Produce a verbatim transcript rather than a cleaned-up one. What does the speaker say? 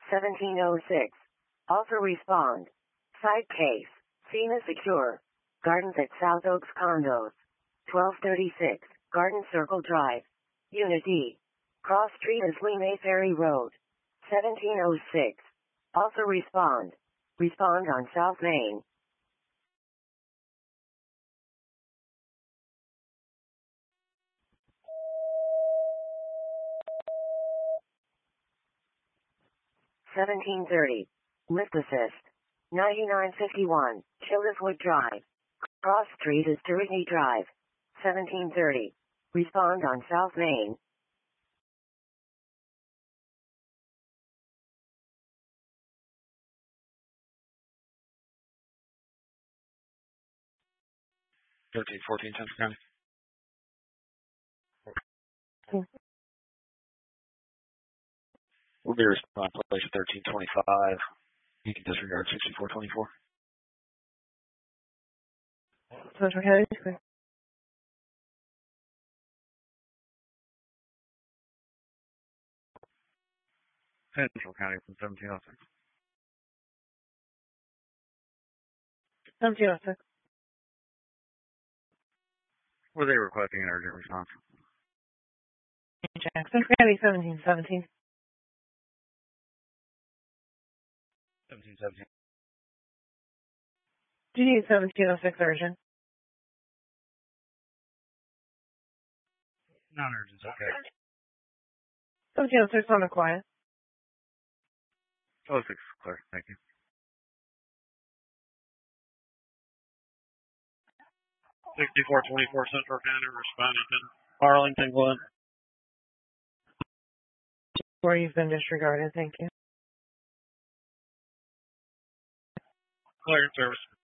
seventeen oh six. Also respond. Side case. Cena Secure. Gardens at South Oaks Condos. twelve thirty-six. Garden Circle Drive. Unit D. Cross Street is Lee Mayferry Road. seventeen oh six. Also respond. Respond on South Main. seventeen thirty. Lift assist. ninety-nine fifty-one. Childerswood Drive. Cross Street is Turigny Drive. seventeen thirty. Respond on South Main. thirteen fourteen Central County. Will be response place thirteen twenty-five. You can disregard sixty-four twenty-four. Central County. Central County from seventeen oh six. seventeen oh six. Were they requesting an urgent response? Jackson County seventeen seventeen. seventeen seventeen. Do you need seventeen oh six urgent? Non-urgent, okay. seventeen oh six on the quiet. oh six, clear, thank you. sixty-four twenty-four Central County, responding to Arlington Glen. Where you've been disregarded, thank you. Clear service.